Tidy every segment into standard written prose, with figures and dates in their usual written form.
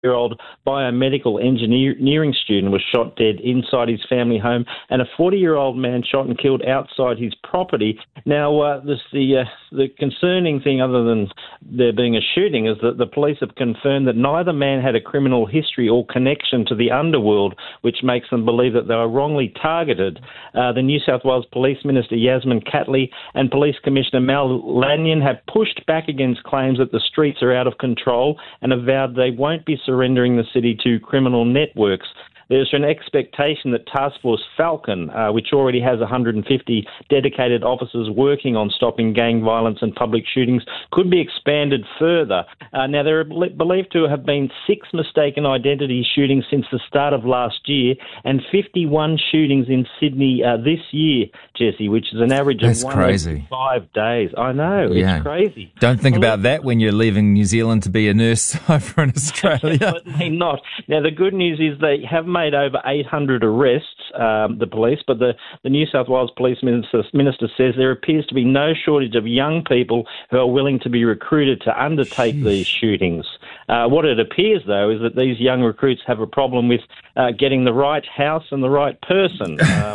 year-old biomedical engineering student was shot dead inside his family home, and a 40-year-old man shot and killed outside his property. Now, the concerning thing, other than there being a shooting, is that the police have confirmed that neither man had a criminal history or connection to the underworld, which makes them believe that they were wrongly targeted. The New South Wales Police Minister Yasmin Catley and Police Commissioner Mal Lanyon have pushed back against claims that the streets are out of control and have vowed they won't be surrendering the city to criminal networks. There's an expectation that Task Force Falcon, which already has 150 dedicated officers working on stopping gang violence and public shootings, could be expanded further. Now, there are believed to have been 6 mistaken identity shootings since the start of last year and 51 shootings in Sydney this year, Jesse, which is an average of 1 every 5 days. I know, it's crazy. Don't think about that when you're leaving New Zealand to be a nurse over in Australia. Definitely not. Now, the good news is they have made over 800 arrests, the police, but the New South Wales Police Minister says there appears to be no shortage of young people who are willing to be recruited to undertake these shootings. What it appears, though, is that these young recruits have a problem with getting the right house and the right person.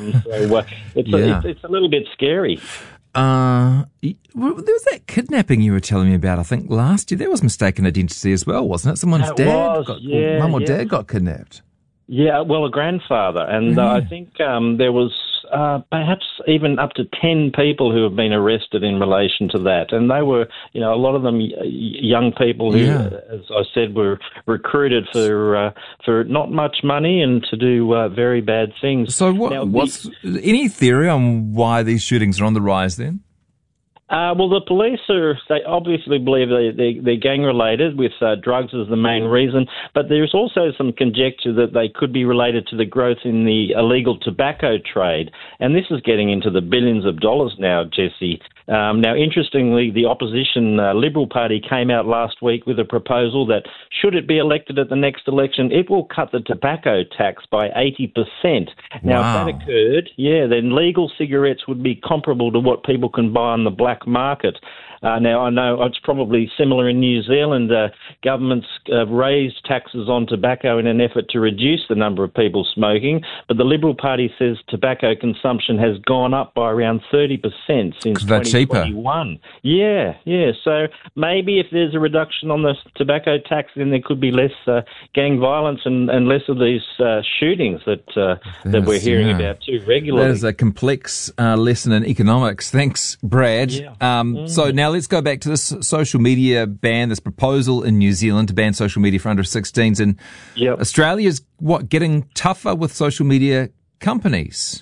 It's a little bit scary. There was that kidnapping you were telling me about, I think, last year. There was mistaken identity as well, wasn't it? Someone's mum or dad got kidnapped. Yeah, well, a grandfather. And I think there was perhaps even up to 10 people who have been arrested in relation to that. And they were, a lot of them young people who, as I said, were recruited for not much money and to do very bad things. So what's any theory on why these shootings are on the rise then? Well, the police they obviously believe they're gang-related, with drugs as the main reason, but there's also some conjecture that they could be related to the growth in the illegal tobacco trade, and this is getting into the billions of dollars now, Jesse. Now, interestingly, the opposition Liberal Party came out last week with a proposal that, should it be elected at the next election, it will cut the tobacco tax by 80%. Now, if that occurred, then legal cigarettes would be comparable to what people can buy on the black market. Now, I know it's probably similar in New Zealand. Governments raised taxes on tobacco in an effort to reduce the number of people smoking, but the Liberal Party says tobacco consumption has gone up by around 30% since 2021. Yeah. So maybe if there's a reduction on the tobacco tax, then there could be less gang violence and less of these shootings that we're hearing about too regularly. That is a complex lesson in economics. Thanks, Brad. So now let's go back to this social media ban, this proposal in New Zealand to ban social media for under 16s. And Australia's getting tougher with social media companies.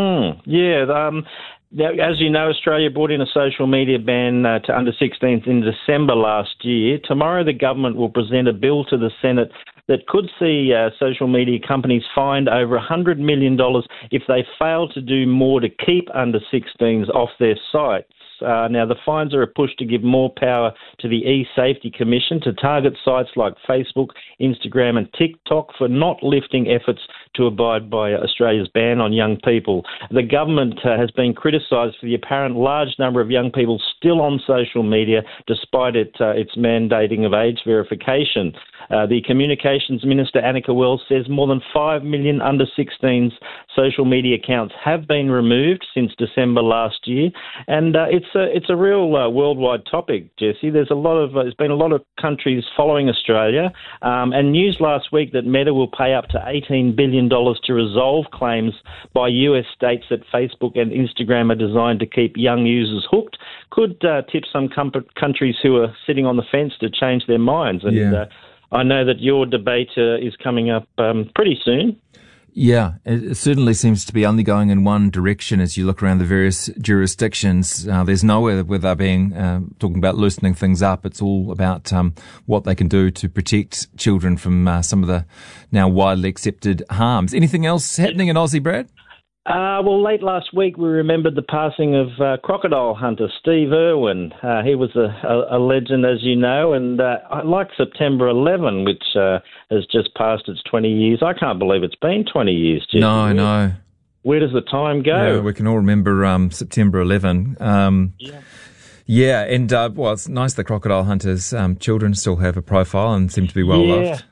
Now, as you know, Australia brought in a social media ban to under 16s in December last year. Tomorrow, the government will present a bill to the Senate that could see social media companies fined over $100 million if they fail to do more to keep under 16s off their sites. Now, the fines are a push to give more power to the e-Safety Commission to target sites like Facebook, Instagram and TikTok for not lifting efforts to abide by Australia's ban on young people. The government has been criticised for the apparent large number of young people still on social media, despite its mandating of age verification. The Communications Minister, Annika Wells, says more than 5 million under-16s social media accounts have been removed since December last year, and it's a real worldwide topic, Jesse. There's been a lot of countries following Australia, and news last week that Meta will pay up to $18 billion to resolve claims by US states that Facebook and Instagram are designed to keep young users hooked could tip some countries who are sitting on the fence to change their minds. And I know that your debate is coming up pretty soon. Yeah, it certainly seems to be only going in one direction as you look around the various jurisdictions. There's nowhere where they're being talking about loosening things up. It's all about what they can do to protect children from some of the now widely accepted harms. Anything else happening in Aussie, Brad? Well, late last week we remembered the passing of crocodile hunter Steve Irwin. He was a legend, as you know, and like September 11, which has just passed its 20 years. I can't believe it's been 20 years. No. Where does the time go? Yeah, we can all remember September 11. Yeah, and it's nice the crocodile hunters' children still have a profile and seem to be well loved.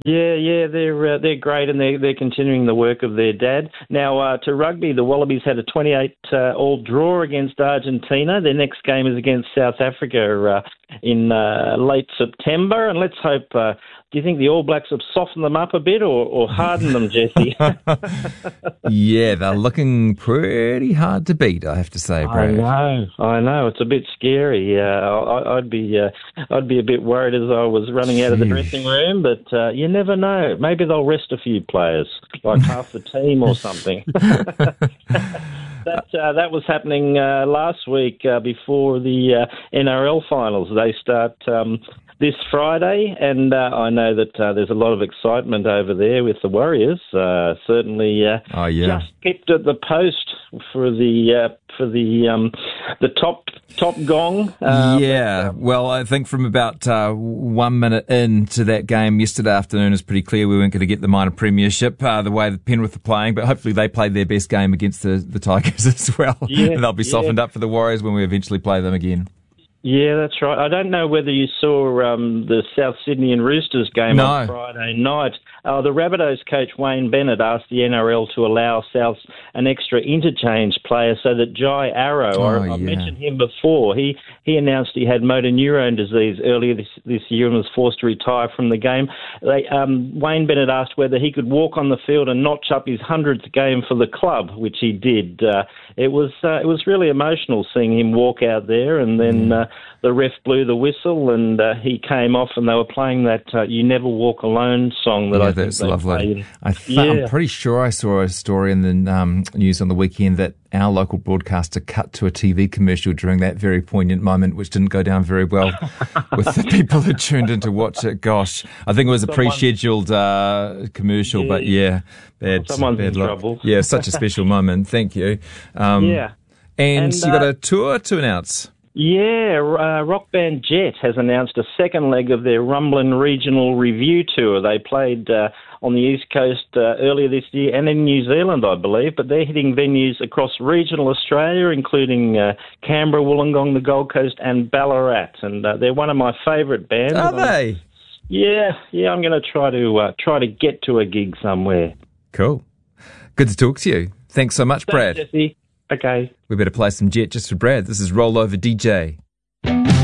Yeah, they're great, and they're continuing the work of their dad. Now, to rugby, the Wallabies had a 28-all draw against Argentina. Their next game is against South Africa in late September, and let's hope. Do you think the All Blacks have softened them up a bit or hardened them, Jesse? Yeah, they're looking pretty hard to beat, I have to say, Brad. I know. It's a bit scary. I'd be a bit worried as I was running out of the dressing room, but you never know. Maybe they'll rest a few players, like half the team or something. That was happening last week before the NRL finals. They start this Friday, and I know that there's a lot of excitement over there with the Warriors. Certainly, just kept at the post for the top gong. Well, I think from about 1 minute into that game yesterday afternoon, it's pretty clear we weren't going to get the minor premiership the way the Penrith are playing, but hopefully they played their best game against the Tigers as well. And they'll be softened up for the Warriors when we eventually play them again. Yeah, that's right. I don't know whether you saw the South Sydney and Roosters game on Friday night. The Rabbitohs coach Wayne Bennett asked the NRL to allow South an extra interchange player so that Jai Arrow, I've mentioned him before, he announced he had motor neurone disease earlier this year and was forced to retire from the game. Wayne Bennett asked whether he could walk on the field and notch up his 100th game for the club, which he did. It was really emotional seeing him walk out there, and then the ref blew the whistle and he came off, and they were playing that "You Never Walk Alone" song that I think that's lovely. I'm pretty sure I saw a story in the news on the weekend that our local broadcaster cut to a TV commercial during that very poignant moment, which didn't go down very well with the people who tuned in to watch it. Gosh, I think it was a pre-scheduled commercial, but someone's bad in luck. trouble. Yeah, such a special moment. Thank you. And you got a tour to announce. Yeah, rock band Jet has announced a second leg of their Rumblin' Regional Review Tour. They played on the East Coast earlier this year and in New Zealand, I believe, but they're hitting venues across regional Australia, including Canberra, Wollongong, the Gold Coast and Ballarat. And they're one of my favourite bands. Are they? Yeah, I'm going to try to get to a gig somewhere. Cool. Good to talk to you. Thanks so much, Brad. Thanks, Jesse. Okay. We better play some Jet just for Brad. This is Roll Over DJ.